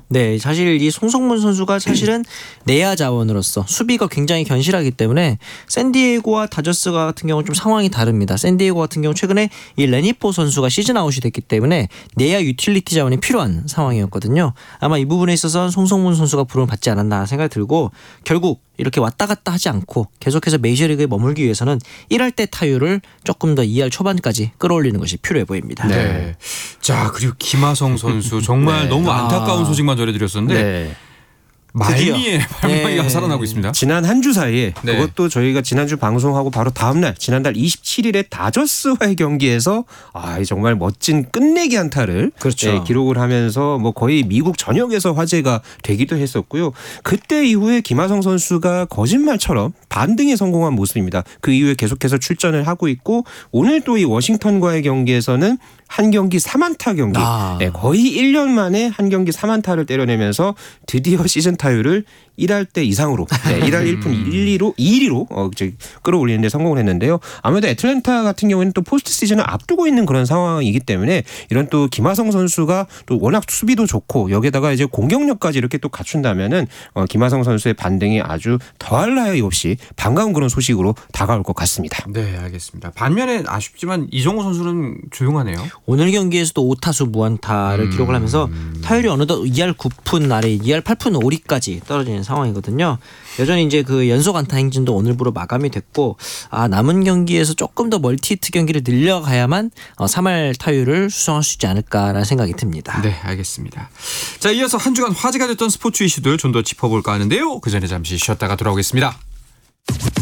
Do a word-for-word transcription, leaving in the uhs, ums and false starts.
네, 사실 이 송성문 선수가 사실은 내야 자원으로서 수비가 굉장히 견실하기 때문에 샌디에이고와 다저스 같은 경우는 좀 상황이 다릅니다. 샌디에이고 같은 경우 최근에 이 레니포 선수가 시즌 아웃이 됐기 때문에 내야 유틸리티 자원이 필요한 상황이었거든요. 아마 이 부분에 있어서 송성문 선수가 부름을 받지 않았나 생각이 들고 결국 이렇게 왔다 갔다 하지 않고 계속해서 메이저리그에 머물기 위해서는 일 할 때 타율을 조금 더 이 할 초반까지 끌어올리는 것이 필요해 보입니다. 네. 네. 자, 그리고 김하성 선수 정말 네. 너무 안타까운 아. 소식만 전해드렸었는데 네. 말미에 발명이가 네. 살아나고 있습니다. 지난 한 주 사이에 네. 그것도 저희가 지난주 방송하고 바로 다음날 지난달 이십칠일에 다저스와의 경기에서 아 정말 멋진 끝내기 안타를 그렇죠. 네, 기록을 하면서 뭐 거의 미국 전역에서 화제가 되기도 했었고요. 그때 이후에 김하성 선수가 거짓말처럼 반등에 성공한 모습입니다. 그 이후에 계속해서 출전을 하고 있고 오늘 또 이 워싱턴과의 경기에서는 한 경기 삼 안타 경기 아. 네, 거의 일 년 만에 한 경기 삼 안타를 때려내면서 드디어 시즌 타율을 일 할 때 이상으로 네, 일 할 일 푼 일 리로 이 리로 어, 끌어올리는 데 성공을 했는데요. 아무래도 애틀랜타 같은 경우에는 또 포스트 시즌을 앞두고 있는 그런 상황이기 때문에 이런 또 김하성 선수가 또 워낙 수비도 좋고 여기다가 이제 공격력까지 이렇게 또 갖춘다면은 어, 김하성 선수의 반등이 아주 더할 나위 없이 반가운 그런 소식으로 다가올 것 같습니다. 네, 알겠습니다. 반면에 아쉽지만 이정우 선수는 조용하네요. 오늘 경기에서도 오 타수 무안타를 음. 기록을 하면서 타율이 어느덧 이 할 구 푼 아래 이 할 팔 푼 오 리까지 떨어지는 상황이거든요. 여전히 이제 그 연속 안타 행진도 오늘부로 마감이 됐고 아 남은 경기에서 조금 더 멀티히트 경기를 늘려가야만 어, 삼 할 타율을 수성할 수 있지 않을까라는 생각이 듭니다. 네, 알겠습니다. 자, 이어서 한 주간 화제가 됐던 스포츠 이슈들 좀 더 짚어볼까 하는데요. 그 전에 잠시 쉬었다가 돌아오겠습니다.